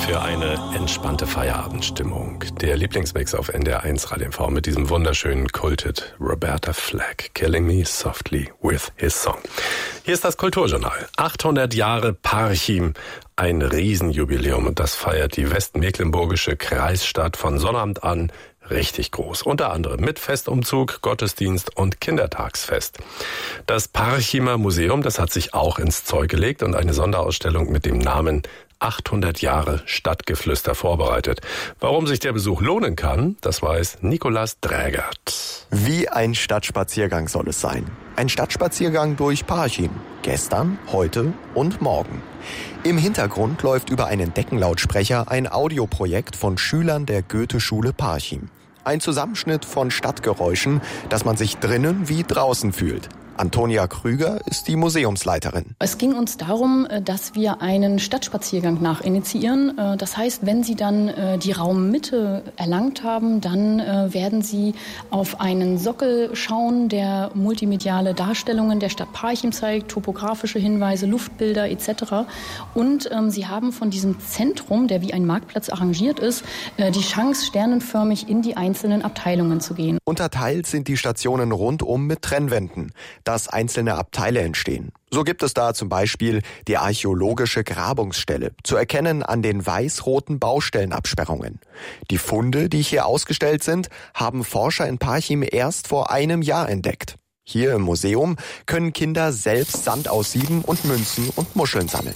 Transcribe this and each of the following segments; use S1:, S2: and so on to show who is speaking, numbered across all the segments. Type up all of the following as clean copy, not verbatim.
S1: für eine entspannte Feierabendstimmung. Der Lieblingsmix auf NDR1 Radio MV mit diesem wunderschönen Kultet Roberta Flack, Killing Me Softly with His Song. Hier ist das Kulturjournal. 800 Jahre Parchim, ein Riesenjubiläum, und das feiert die westmecklenburgische Kreisstadt von Sonnabend an richtig groß. Unter anderem mit Festumzug, Gottesdienst und Kindertagsfest. Das Parchimer Museum, das hat sich auch ins Zeug gelegt und eine Sonderausstellung mit dem Namen 800 Jahre Stadtgeflüster vorbereitet. Warum sich der Besuch lohnen kann, das weiß Nikolaus Drägert.
S2: Wie ein Stadtspaziergang soll es sein. Ein Stadtspaziergang durch Parchim. Gestern, heute und morgen. Im Hintergrund läuft über einen Deckenlautsprecher ein Audioprojekt von Schülern der Goethe-Schule Parchim. Ein Zusammenschnitt von Stadtgeräuschen, dass man sich drinnen wie draußen fühlt. Antonia Krüger ist die Museumsleiterin.
S3: Es ging uns darum, dass wir einen Stadtspaziergang nachinitiieren. Das heißt, wenn Sie dann die Raummitte erlangt haben, dann werden Sie auf einen Sockel schauen, der multimediale Darstellungen der Stadt Parchim zeigt, topografische Hinweise, Luftbilder etc. Und Sie haben von diesem Zentrum, der wie ein Marktplatz arrangiert ist, die Chance, sternenförmig in die einzelnen Abteilungen zu gehen.
S2: Unterteilt sind die Stationen rundum mit Trennwänden, dass einzelne Abteile entstehen. So gibt es da zum Beispiel die archäologische Grabungsstelle, zu erkennen an den weiß-roten Baustellenabsperrungen. Die Funde, die hier ausgestellt sind, haben Forscher in Parchim erst vor einem Jahr entdeckt. Hier im Museum können Kinder selbst Sand aussieben und Münzen und Muscheln sammeln.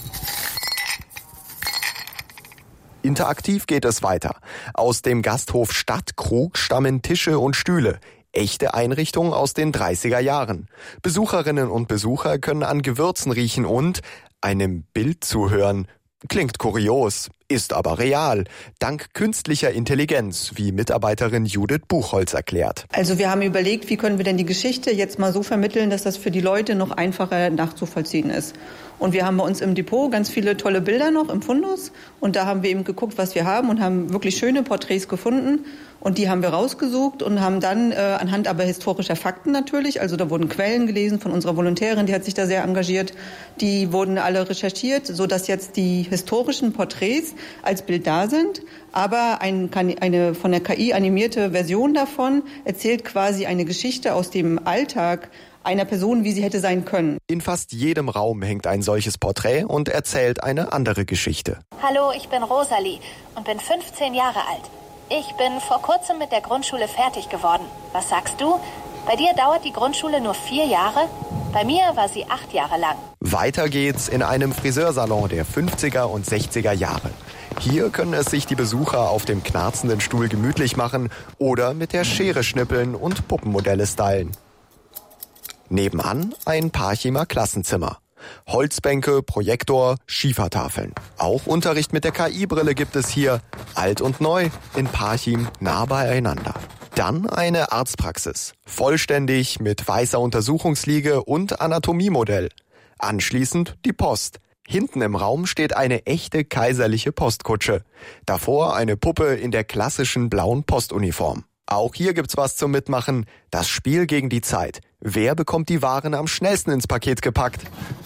S2: Interaktiv geht es weiter. Aus dem Gasthof Stadtkrug stammen Tische und Stühle. Echte Einrichtungen aus den 30er Jahren. Besucherinnen und Besucher können an Gewürzen riechen und einem Bild zuhören. Klingt kurios, ist aber real. Dank künstlicher Intelligenz, wie Mitarbeiterin Judith Buchholz erklärt.
S4: Also wir haben überlegt, wie können wir denn die Geschichte jetzt mal so vermitteln, dass das für die Leute noch einfacher nachzuvollziehen ist. Und wir haben bei uns im Depot ganz viele tolle Bilder noch im Fundus. Und da haben wir eben geguckt, was wir haben und haben wirklich schöne Porträts gefunden. Und die haben wir rausgesucht und haben dann anhand aber historischer Fakten natürlich, also da wurden Quellen gelesen von unserer Volontärin, die hat sich da sehr engagiert, die wurden alle recherchiert, sodass jetzt die historischen Porträts als Bild da sind. Aber eine von der KI animierte Version davon erzählt quasi eine Geschichte aus dem Alltag einer Person, wie sie hätte sein können.
S2: In fast jedem Raum hängt ein solches Porträt und erzählt eine andere Geschichte.
S5: Hallo, ich bin Rosalie und bin 15 Jahre alt. Ich bin vor kurzem mit der Grundschule fertig geworden. Was sagst du? Bei dir dauert die Grundschule nur 4 Jahre? Bei mir war sie 8 Jahre lang.
S2: Weiter geht's in einem Friseursalon der 50er und 60er Jahre. Hier können es sich die Besucher auf dem knarzenden Stuhl gemütlich machen oder mit der Schere schnippeln und Puppenmodelle stylen. Nebenan ein Parchimer Klassenzimmer. Holzbänke, Projektor, Schiefertafeln. Auch Unterricht mit der KI-Brille gibt es hier. Alt und neu, in Parchim nah beieinander. Dann eine Arztpraxis. Vollständig mit weißer Untersuchungsliege und Anatomiemodell. Anschließend die Post. Hinten im Raum steht eine echte kaiserliche Postkutsche. Davor eine Puppe in der klassischen blauen Postuniform. Auch hier gibt's was zum Mitmachen. Das Spiel gegen die Zeit. Wer bekommt die Waren am schnellsten ins Paket gepackt?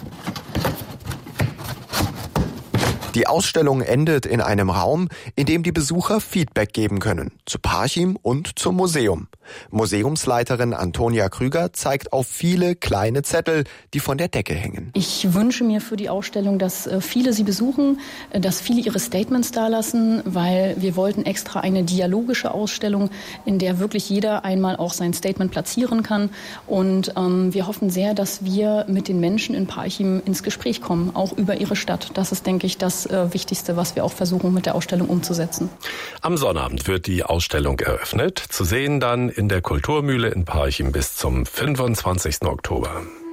S2: Die Ausstellung endet in einem Raum, in dem die Besucher Feedback geben können. Zu Parchim und zum Museum. Museumsleiterin Antonia Krüger zeigt auf viele kleine Zettel, die von der Decke hängen.
S3: Ich wünsche mir für die Ausstellung, dass viele sie besuchen, dass viele ihre Statements dalassen, weil wir wollten extra eine dialogische Ausstellung, in der wirklich jeder einmal auch sein Statement platzieren kann. Und wir hoffen sehr, dass wir mit den Menschen in Parchim ins Gespräch kommen, auch über ihre Stadt. Das ist, denke ich, das Wichtigste, was wir auch versuchen mit der Ausstellung umzusetzen.
S1: Am Sonnabend wird die Ausstellung eröffnet. Zu sehen dann in der Kulturmühle in Parchim bis zum 25. Oktober.